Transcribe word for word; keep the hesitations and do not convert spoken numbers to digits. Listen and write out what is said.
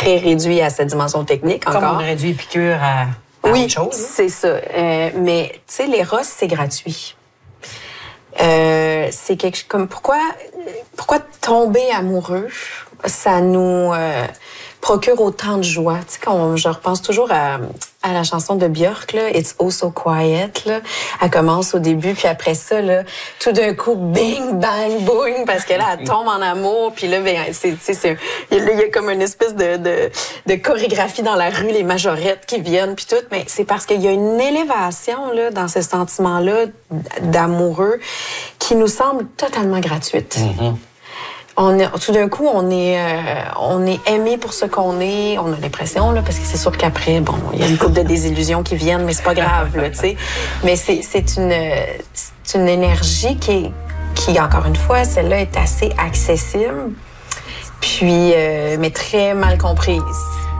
très réduit à sa dimension technique Comme encore. on réduit piqûre à, à oui, autre chose. c'est ça. Euh, mais tu sais, les rosses, c'est gratuit. Euh, c'est quelque comme pourquoi pourquoi tomber amoureux, ça nous euh, procure autant de joie. Tu sais, quand je repense toujours à, à la chanson de Björk, là, It's Oh So Quiet, là. Elle commence au début, puis après ça, là, tout d'un coup, bing, bang, boing, parce que là, elle tombe en amour, puis là, ben, c'est, c'est, c'est, il y a comme une espèce de, de, de chorégraphie dans la rue, les majorettes qui viennent, puis tout, mais c'est parce qu'il y a une élévation, là, dans ce sentiment-là d'amoureux qui nous semble totalement gratuite. Mm-hmm. On est, tout d'un coup, on est, euh, on est aimé pour ce qu'on est. On a l'impression, là, parce que c'est sûr qu'après, bon, il y a une couple de désillusions qui viennent, mais c'est pas grave, là, tu sais. Mais c'est, c'est une, c'est une énergie qui est, qui, encore une fois, celle-là est assez accessible, puis, euh, mais très mal comprise.